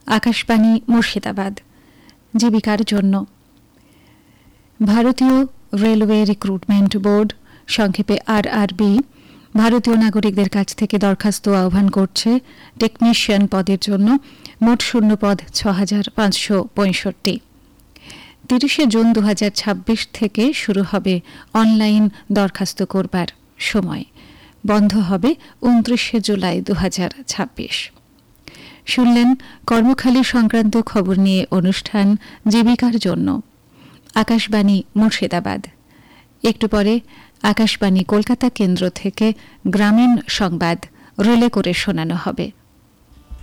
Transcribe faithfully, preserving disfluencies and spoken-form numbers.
আকাশবাণী মুর্শিদাবাদ। জীবিকার জন্য ভারতীয় রেলওয়ে রিক্রুটমেন্ট বোর্ড, সংক্ষেপে আর আর বি, ভারতীয় নাগরিকদের কাছ থেকে দরখাস্ত আহ্বান করছে টেকনিশিয়ান পদের জন্য। মোট শূন্য পদ ছ হাজার পাঁচশো পঁয়ষট্টি। তিরিশে জুন দু হাজার ছাব্বিশ থেকে শুরু হবে অনলাইন দরখাস্ত করবার সময়, বন্ধ হবে উনত্রিশে জুলাই দু হাজার ছাব্বিশ। শুনলেন কর্মখালী সংক্রান্ত খবর নিয়ে অনুষ্ঠান জীবিকার জন্য, আকাশবাণী মুর্শিদাবাদ। একটু পরে আকাশবাণী কলকাতা কেন্দ্র থেকে গ্রামীণ সংবাদ রিলে করে শোনানো হবে।